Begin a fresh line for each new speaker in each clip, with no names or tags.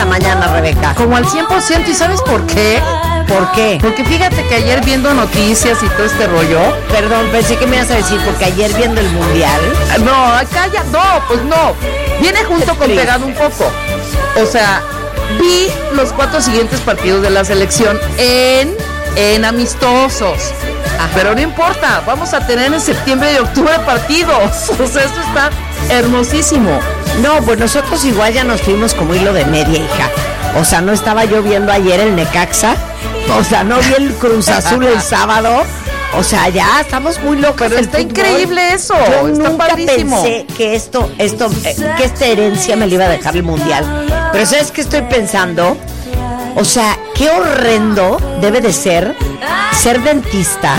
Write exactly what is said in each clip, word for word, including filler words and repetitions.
esta mañana, Rebeca?
Como al cien por ciento, ¿y sabes por qué?
¿Por qué?
Porque fíjate que ayer viendo noticias y todo este rollo...
Perdón, pensé que me ibas a decir, porque ayer viendo el Mundial...
No, acá ya, no, pues no. Viene junto con pegado un poco. O sea, vi los cuatro siguientes partidos de la selección en, en amistosos. Ajá. Pero no importa, vamos a tener en septiembre y octubre partidos. O sea, esto está hermosísimo.
No, pues nosotros igual ya nos fuimos como hilo de media, hija. O sea, no estaba yo viendo ayer el Necaxa. O sea, no vi el Cruz Azul el sábado. O sea, ya estamos muy locos.
Pero está fútbol. Increíble eso.
Yo
está
nunca
padrísimo.
pensé que esto, esto, eh, que esta herencia me la iba a dejar el Mundial. Pero ¿sabes qué estoy pensando? O sea, qué horrendo debe de ser ser dentista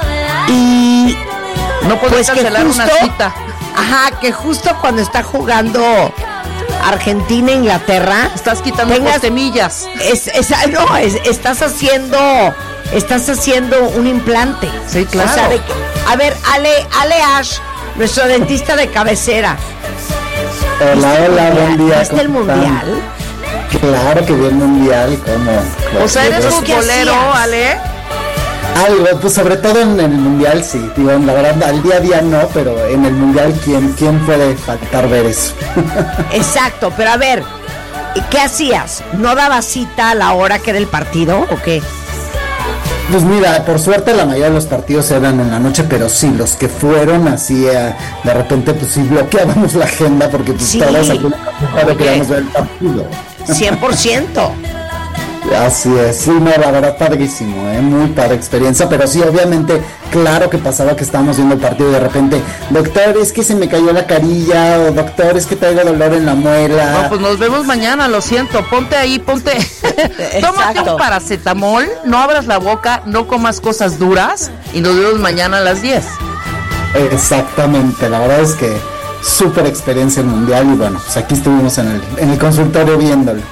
y
no puedes
pues
cancelar
justo,
una cita.
Ajá, que justo cuando está jugando Argentina e Inglaterra
estás quitando tengas, semillas.
Es, es, no, es, estás haciendo estás haciendo un implante.
Sí, claro.
O sea, de que, a ver, Ale, Ale Ash, nuestro dentista de cabecera.
Hola, hola, buen día.
¿Viste el Mundial?
Claro que vi el Mundial, como...
O sea, ¿eres futbolero, Ale?
Algo, pues sobre todo en, en el Mundial sí, digo, la verdad, al día a día no, pero en el Mundial, ¿quién, quién puede faltar ver eso?
Exacto, pero a ver, ¿qué hacías? ¿No dabas cita a la hora que era el partido o qué?
Pues mira, por suerte la mayoría de los partidos eran en la noche, pero sí, los que fueron así, eh, de repente pues sí bloqueábamos la agenda porque pues, sí. todos aquí okay. queríamos ver el partido.
cien por ciento.
Así es, sí, no, la verdad padrísimo, ¿eh? Muy padre experiencia, pero sí, obviamente, claro que pasaba que estábamos viendo el partido y de repente, doctor, es que se me cayó la carilla, o doctor, es que traigo dolor en la muela.
No, pues nos vemos mañana, lo siento, ponte ahí, ponte, tómate un paracetamol, no abras la boca, no comas cosas duras y nos vemos mañana a las diez.
Exactamente, la verdad es que súper experiencia el Mundial y bueno, pues aquí estuvimos en el, en el consultorio viéndolo.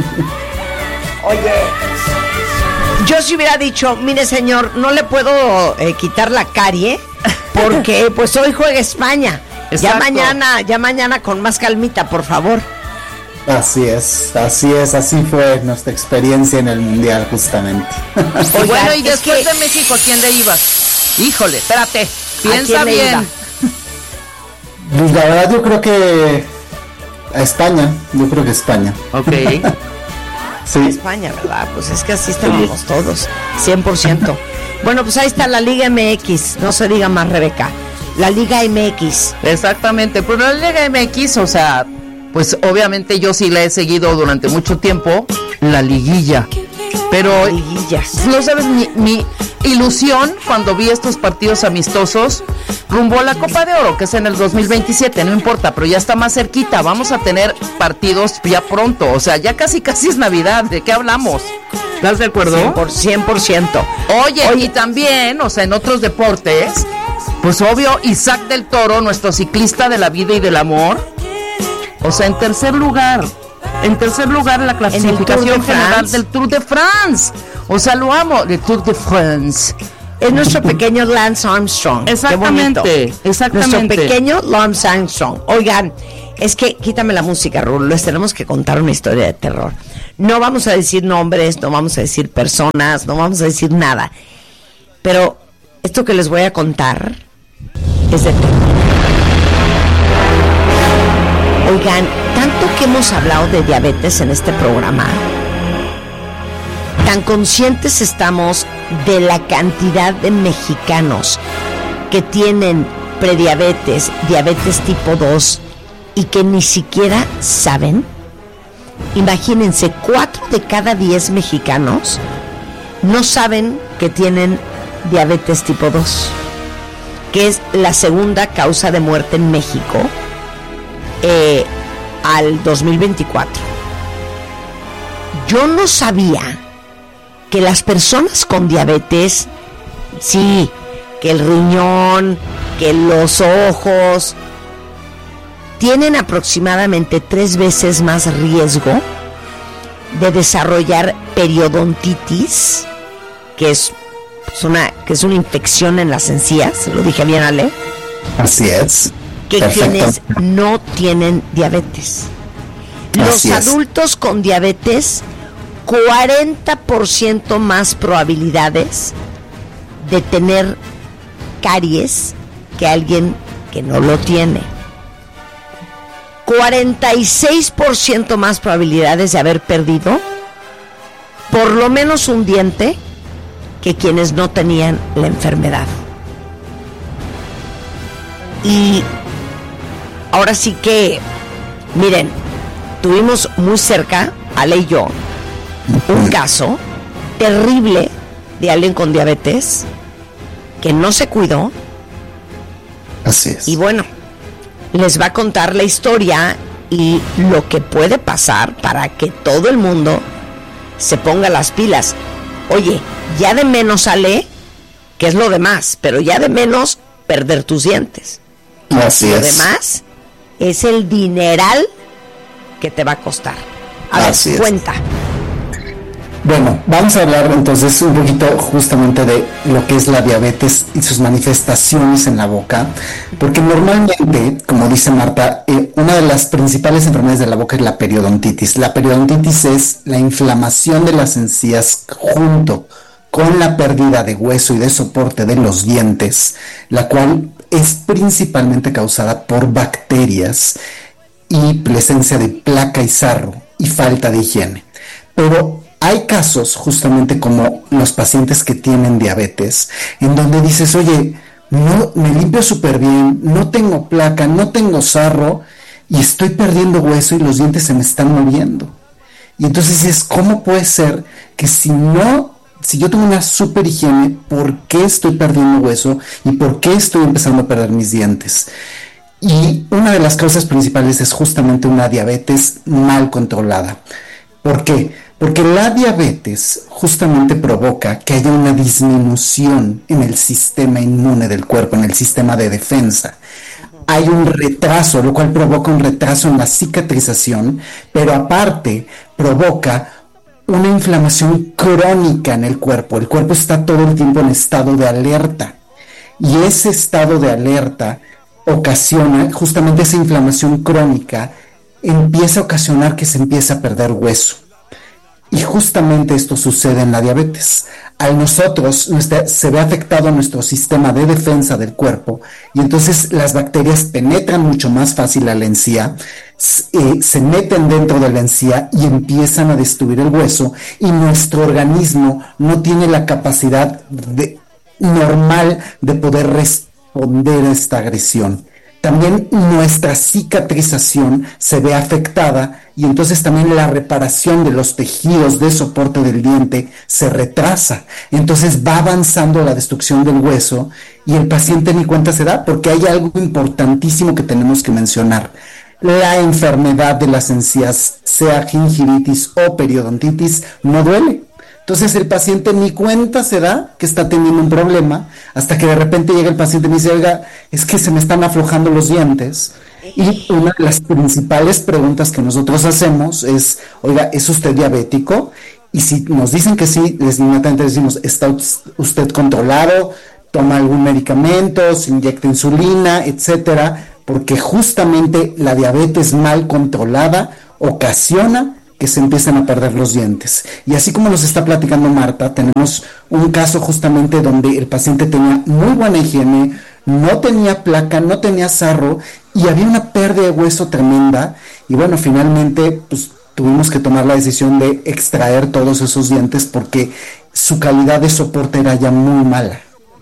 Oye, yo si hubiera dicho, mire señor, no le puedo eh, quitar la carie porque pues hoy juega España. Exacto. Ya mañana, ya mañana con más calmita, por favor.
Así es, así es, así fue nuestra experiencia en el Mundial justamente.
Oigan, bueno, y después que... de México, ¿a quién le ibas? Híjole, espérate, piensa bien.
Pues la verdad yo creo que a España, yo creo que España.
Ok.
Sí. A España, ¿verdad? Pues es que así estábamos sí. todos, cien por ciento. Bueno, pues ahí está la Liga M X, no se diga más, Rebeca. La Liga M X.
Exactamente, pero la Liga M X, o sea, pues obviamente yo sí la he seguido durante mucho tiempo, la liguilla. Pero,
liguillas.
no sabes, mi, mi ilusión cuando vi estos partidos amistosos rumbo a la Copa de Oro, que es en el dos mil veintisiete, no importa, pero ya está más cerquita, vamos a tener partidos ya pronto, o sea, ya casi casi es Navidad, ¿de qué hablamos? ¿Estás de acuerdo?
cien por ciento.
Oye, Oye, y también, o sea, en otros deportes, pues obvio, Isaac del Toro, nuestro ciclista de la vida y del amor, o sea, en tercer lugar, en tercer lugar en la clasificación
de
general del Tour de France, o sea, lo amo, el Tour de France.
Es nuestro pequeño Lance Armstrong.
Exactamente, exactamente.
Nuestro pequeño Lance Armstrong. Oigan, es que quítame la música, Rulo, les tenemos que contar una historia de terror. No vamos a decir nombres, no vamos a decir personas, no vamos a decir nada. Pero esto que les voy a contar es de terror. Oigan, tanto que hemos hablado de diabetes en este programa, tan conscientes estamos de la cantidad de mexicanos que tienen prediabetes, diabetes tipo dos y que ni siquiera saben. Imagínense, cuatro de cada diez mexicanos no saben que tienen diabetes tipo dos, que es la segunda causa de muerte en México eh, al dos mil veinticuatro. Yo no sabía que las personas con diabetes, sí, que el riñón, que los ojos, tienen aproximadamente tres veces más riesgo de desarrollar periodontitis, que es, es una que es una infección en las encías, ¿lo dije bien, Ale?
Así es.
Que perfecto. Quienes no tienen diabetes. Los adultos con diabetes, cuarenta por ciento más probabilidades de tener caries que alguien que no lo tiene. cuarenta y seis por ciento más probabilidades de haber perdido por lo menos un diente que quienes no tenían la enfermedad. Y ahora sí que, miren, tuvimos muy cerca, Ale y yo, un caso terrible de alguien con diabetes que no se cuidó.
Así es.
Y bueno, les va a contar la historia y lo que puede pasar para que todo el mundo se ponga las pilas. Oye, ya de menos, Ale, que es lo demás, pero ya de menos perder tus dientes.
Así
lo
es.
demás es el dineral que te va a costar. A
Así
ver,
es.
cuenta.
Bueno, vamos a hablar entonces un poquito justamente de lo que es la diabetes y sus manifestaciones en la boca, porque normalmente, como dice Marta, eh, una de las principales enfermedades de la boca es la periodontitis. La periodontitis es la inflamación de las encías junto con la pérdida de hueso y de soporte de los dientes, la cual es principalmente causada por bacterias y presencia de placa y sarro y falta de higiene. Pero hay casos justamente como los pacientes que tienen diabetes, en donde dices, oye, no, me limpio súper bien, no tengo placa, no tengo sarro y estoy perdiendo hueso y los dientes se me están moviendo. Y entonces dices, ¿cómo puede ser que si no, si yo tengo una súper higiene, ¿por qué estoy perdiendo hueso y por qué estoy empezando a perder mis dientes? Y una de las causas principales es justamente una diabetes mal controlada. ¿Por qué? Porque la diabetes justamente provoca que haya una disminución en el sistema inmune del cuerpo, en el sistema de defensa. Hay un retraso, lo cual provoca un retraso en la cicatrización, pero aparte provoca una inflamación crónica en el cuerpo. El cuerpo está todo el tiempo en estado de alerta. Y ese estado de alerta ocasiona, justamente esa inflamación crónica, empieza a ocasionar que se empiece a perder hueso. Y justamente esto sucede en la diabetes. Al nosotros nuestra, se ve afectado nuestro sistema de defensa del cuerpo y entonces las bacterias penetran mucho más fácil a la encía, eh, se meten dentro de la encía y empiezan a destruir el hueso y nuestro organismo no tiene la capacidad de, normal de poder responder a esta agresión. También nuestra cicatrización se ve afectada y entonces también la reparación de los tejidos de soporte del diente se retrasa. Entonces va avanzando la destrucción del hueso y el paciente ni cuenta se da, porque hay algo importantísimo que tenemos que mencionar. La enfermedad de las encías, sea gingivitis o periodontitis, no duele. Entonces el paciente ni cuenta se da que está teniendo un problema hasta que de repente llega el paciente y me dice, oiga, es que se me están aflojando los dientes. Y una de las principales preguntas que nosotros hacemos es, oiga, ¿es usted diabético? Y si nos dicen que sí, les inmediatamente decimos, ¿está usted controlado? ¿Toma algún medicamento? ¿Se inyecta insulina? Etcétera. Porque justamente la diabetes mal controlada ocasiona que se empiezan a perder los dientes. Y así como nos está platicando Marta, tenemos un caso justamente donde el paciente tenía muy buena higiene, no tenía placa, no tenía sarro y había una pérdida de hueso tremenda y bueno, finalmente pues tuvimos que tomar la decisión de extraer todos esos dientes porque su calidad de soporte era ya muy mala.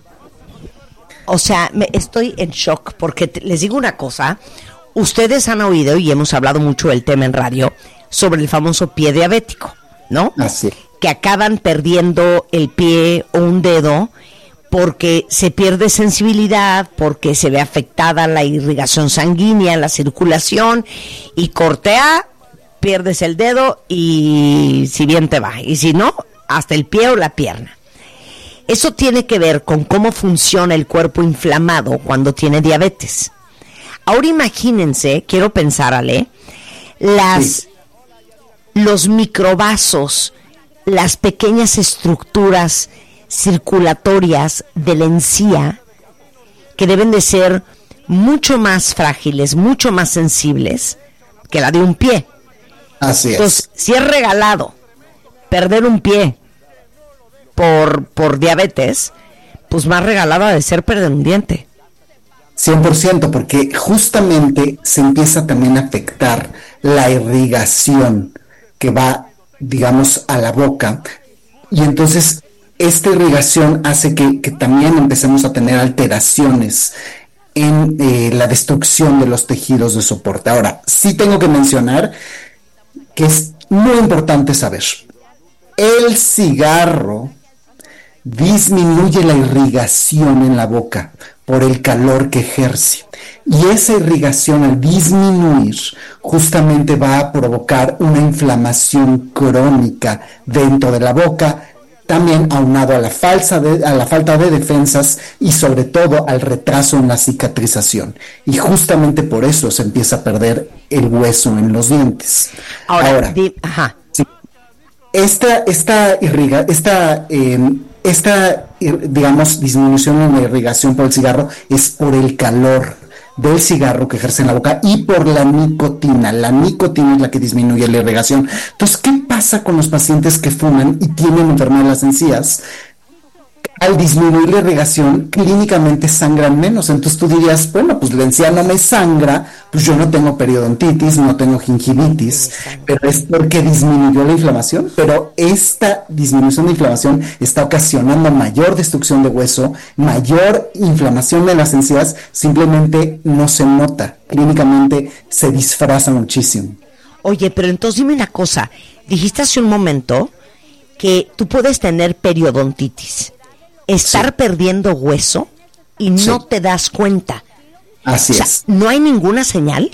O sea, me, estoy en shock porque te, les digo una cosa, ustedes han oído y hemos hablado mucho del tema en radio sobre el famoso pie diabético, ¿no?
Así.
Que acaban perdiendo el pie o un dedo porque se pierde sensibilidad, porque se ve afectada la irrigación sanguínea, la circulación, y cortea, pierdes el dedo y si bien te va, y si no, hasta el pie o la pierna. Eso tiene que ver con cómo funciona el cuerpo inflamado cuando tiene diabetes. Ahora imagínense, quiero pensar, Ale, las... Sí. los microvasos, las pequeñas estructuras circulatorias de la encía, que deben de ser mucho más frágiles, mucho más sensibles que la de un pie.
Así
Entonces,
es.
si es regalado perder un pie por, por diabetes, pues más regalado ha de ser perder un diente.
cien por ciento, porque justamente se empieza también a afectar la irrigación que va, digamos, a la boca, y entonces esta irrigación hace que, que también empecemos a tener alteraciones en eh, la destrucción de los tejidos de soporte. Ahora, sí tengo que mencionar que es muy importante saber, el cigarro disminuye la irrigación en la boca por el calor que ejerce, y esa irrigación, al disminuir, justamente va a provocar una inflamación crónica dentro de la boca, también aunado a la, falsa de, a la falta de defensas y sobre todo al retraso en la cicatrización, y justamente por eso se empieza a perder el hueso en los dientes.
Ahora,
Ahora
di, ajá.
sí, esta, esta irriga, esta eh, esta, digamos, disminución en la irrigación por el cigarro es por el calor del cigarro que ejerce en la boca y por la nicotina. La nicotina es la que disminuye la irrigación. Entonces, ¿qué pasa con los pacientes que fuman y tienen enfermedad de las encías? Al disminuir la irrigación, clínicamente sangran menos. Entonces tú dirías, bueno, pues la encía no me sangra, pues yo no tengo periodontitis, no tengo gingivitis, pero es porque disminuyó la inflamación. Pero esta disminución de inflamación está ocasionando mayor destrucción de hueso, mayor inflamación de las encías, simplemente no se nota. Clínicamente se disfraza muchísimo.
Oye, pero entonces dime una cosa. Dijiste hace un momento que tú puedes tener periodontitis, estar sí. perdiendo hueso y no sí. te das cuenta.
Así
o sea,
es.
¿no hay ninguna señal?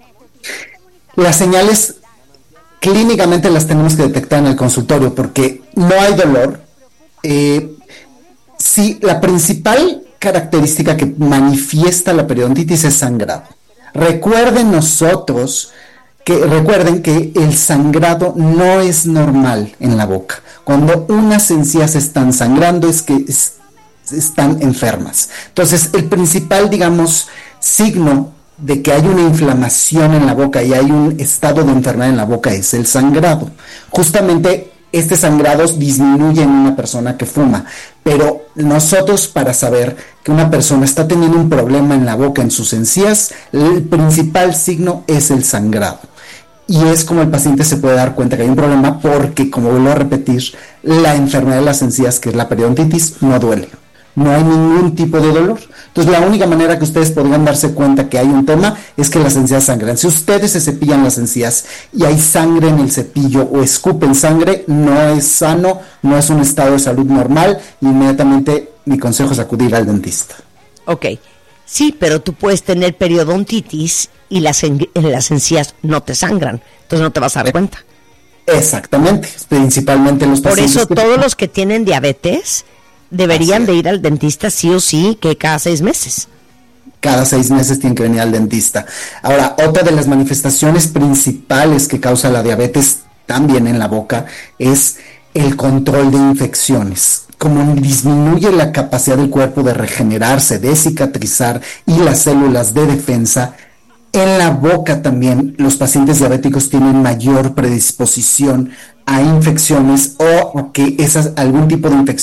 Las señales clínicamente las tenemos que detectar en el consultorio porque no hay dolor. Eh, sí, la principal característica que manifiesta la periodontitis es sangrado. Recuerden nosotros que recuerden que el sangrado no es normal en la boca. Cuando unas encías están sangrando es que es, están enfermas. Entonces, el principal, digamos, signo de que hay una inflamación en la boca y hay un estado de enfermedad en la boca es el sangrado. Justamente este sangrado disminuye en una persona que fuma, pero nosotros, para saber que una persona está teniendo un problema en la boca, en sus encías, el principal signo es el sangrado. Y es como el paciente se puede dar cuenta que hay un problema porque, como vuelvo a repetir, la enfermedad de las encías, que es la periodontitis, no duele. No hay ningún tipo de dolor. Entonces, la única manera que ustedes podrían darse cuenta que hay un tema es que las encías sangran. Si ustedes se cepillan las encías y hay sangre en el cepillo o escupen sangre, no es sano, no es un estado de salud normal. Inmediatamente mi consejo es acudir al dentista.
Ok. Sí, pero tú puedes tener periodontitis y las, en, en las encías no te sangran, entonces no te vas a dar cuenta.
Exactamente, principalmente los
Por
pacientes.
Por eso
que...
todos los que tienen diabetes deberían de ir al dentista sí o sí, que cada seis meses.
Cada seis meses tienen que venir al dentista. Ahora, otra de las manifestaciones principales que causa la diabetes también en la boca es el control de infecciones. Como disminuye la capacidad del cuerpo de regenerarse, de cicatrizar y las células de defensa, en la boca también los pacientes diabéticos tienen mayor predisposición a infecciones o a que esas, algún tipo de infección